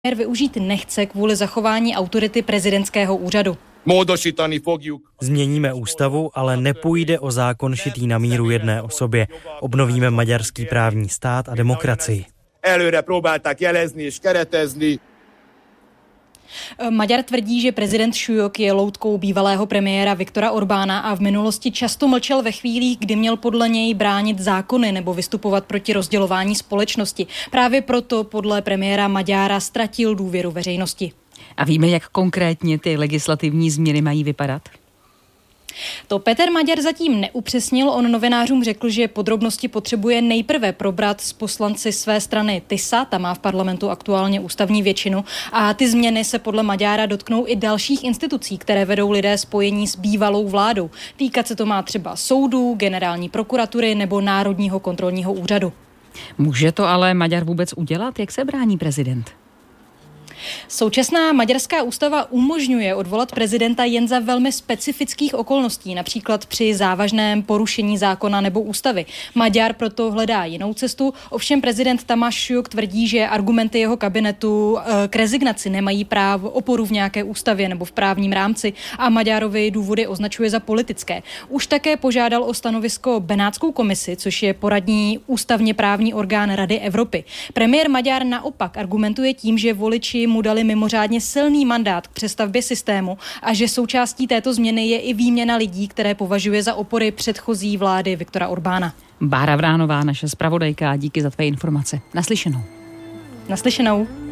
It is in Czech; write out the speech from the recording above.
využít nechce kvůli zachování autority prezidentského úřadu. Změníme ústavu, ale nepůjde o zákon šitý na míru jedné osobě. Obnovíme maďarský právní stát a demokracii. Maďar tvrdí, že prezident Súlyog je loutkou bývalého premiéra Viktora Orbána a v minulosti často mlčel ve chvílích, kdy měl podle něj bránit zákony nebo vystupovat proti rozdělování společnosti. Právě proto podle premiéra Magyara ztratil důvěru veřejnosti. A víme, jak konkrétně ty legislativní změny mají vypadat? To Peter Maďar zatím neupřesnil. On novinářům řekl, že podrobnosti potřebuje nejprve probrat s poslanci své strany TISA, ta má v parlamentu aktuálně ústavní většinu, a ty změny se podle Maďara dotknou i dalších institucí, které vedou lidé spojení s bývalou vládou. Týkat se to má třeba soudů, generální prokuratury nebo Národního kontrolního úřadu. Může to ale Maďar vůbec udělat? Jak se brání prezident? Současná maďarská ústava umožňuje odvolat prezidenta jen za velmi specifických okolností, například při závažném porušení zákona nebo ústavy. Maďar proto hledá jinou cestu, ovšem prezident Tamás Súlyog tvrdí, že argumenty jeho kabinetu k rezignaci nemají oporu v nějaké ústavě nebo v právním rámci a Maďarovi důvody označuje za politické. Už také požádal o stanovisko Benátskou komisi, což je poradní ústavně právní orgán Rady Evropy. Premiér Maďar naopak argumentuje tím, že voliči mu dali mimořádně silný mandát k přestavbě systému a že součástí této změny je i výměna lidí, které považuje za opory předchozí vlády Viktora Orbána. Bára Vránová, naše zpravodajka, díky za tvé informace. Naslyšenou. Naslyšenou.